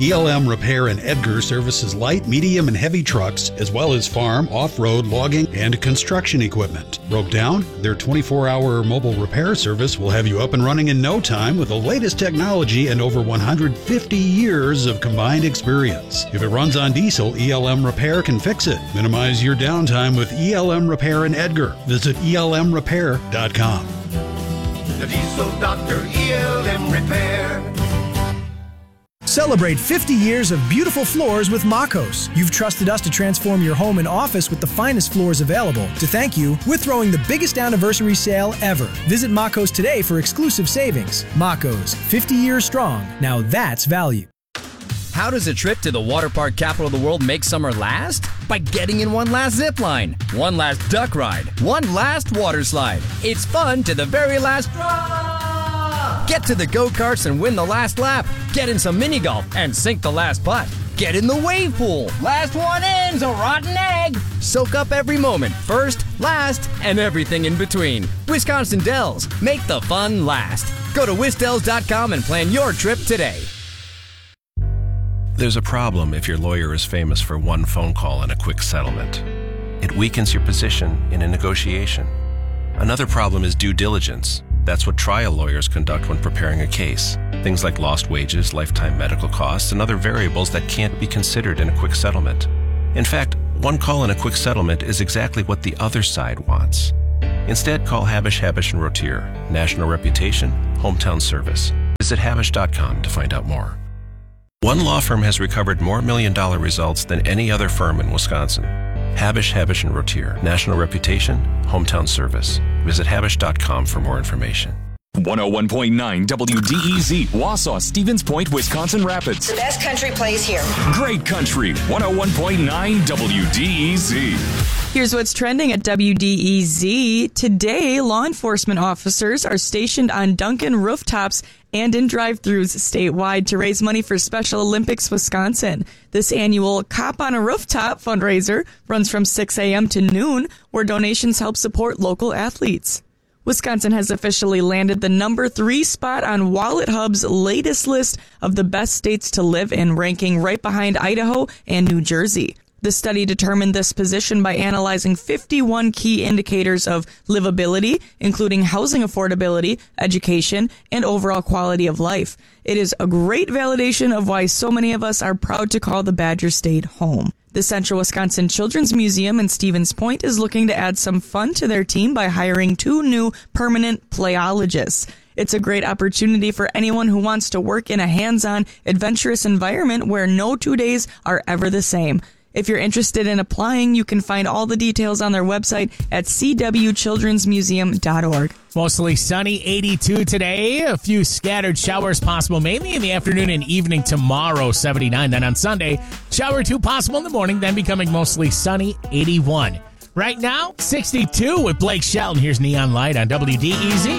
ELM Repair in Edgar services light, medium, and heavy trucks, as well as farm, off-road, logging, and construction equipment. Broke down? Their 24-hour mobile repair service will have you up and running in no time with the latest technology and over 150 years of combined experience. If it runs on diesel, ELM Repair can fix it. Minimize your downtime with ELM Repair in Edgar. Visit elmrepair.com. The Diesel Doctor, ELM Repair. Celebrate 50 years of beautiful floors with Makos. You've trusted us to transform your home and office with the finest floors available. To thank you, we're throwing the biggest anniversary sale ever. Visit Makos today for exclusive savings. Makos, 50 years strong. Now that's value. How does a trip to the water park capital of the world make summer last? By getting in one last zip line, one last duck ride, one last water slide. It's fun to the very last drop. Get to the go-karts and win the last lap. Get in some mini golf and sink the last putt. Get in the wave pool. Last one in's a rotten egg. Soak up every moment, first, last, and everything in between. Wisconsin Dells, make the fun last. Go to wisdells.com and plan your trip today. There's a problem if your lawyer is famous for one phone call and a quick settlement. It weakens your position in a negotiation. Another problem is due diligence. That's what trial lawyers conduct when preparing a case. Things like lost wages, lifetime medical costs, and other variables that can't be considered in a quick settlement. In fact, one call and a quick settlement is exactly what the other side wants. Instead, call Habish, Habish & Rotier. National reputation, hometown service. Visit Habish.com to find out more. One law firm has recovered more million-dollar results than any other firm in Wisconsin. Habish, Habish & Rotier. National reputation, hometown service. Visit Habish.com for more information. 101.9 WDEZ, Wausau, Stevens Point, Wisconsin Rapids. The best country plays here. Great country, 101.9 WDEZ. Here's what's trending at WDEZ. Today, law enforcement officers are stationed on Dunkin' rooftops and in drive-thrus statewide to raise money for Special Olympics Wisconsin. This annual Cop on a Rooftop fundraiser runs from 6 a.m. to noon, where donations help support local athletes. Wisconsin has officially landed the number 3 spot on WalletHub's latest list of the best states to live in, ranking right behind Idaho and New Jersey. The study determined this position by analyzing 51 key indicators of livability, including housing affordability, education, and overall quality of life. It is a great validation of why so many of us are proud to call the Badger State home. The Central Wisconsin Children's Museum in Stevens Point is looking to add some fun to their team by hiring 2 new permanent playologists. It's a great opportunity for anyone who wants to work in a hands-on, adventurous environment where no 2 days are ever the same. If you're interested in applying, you can find all the details on their website at cwchildrensmuseum.org. Mostly sunny, 82 today. A few scattered showers possible, mainly in the afternoon and evening tomorrow, 79. Then on Sunday, shower or 2 possible in the morning, then becoming mostly sunny, 81. Right now, 62 with Blake Shelton. Here's Neon Light on WDEZ.